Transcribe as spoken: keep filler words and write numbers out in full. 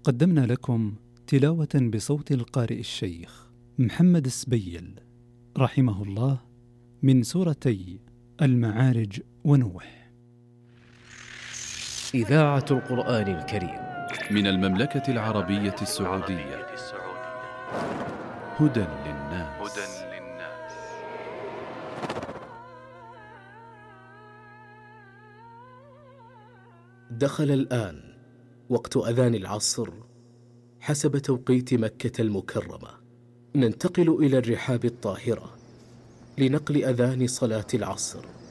قدمنا لكم تلاوة بصوت القارئ الشيخ محمد السبيل رحمه الله من سورتي المعارج ونوح. إذاعة القرآن الكريم من المملكة العربية السعودية. هدى للناس. دخل الآن وقت أذان العصر حسب توقيت مكة المكرمة. ننتقل إلى الرحاب الطاهرة لنقل أذان صلاة العصر.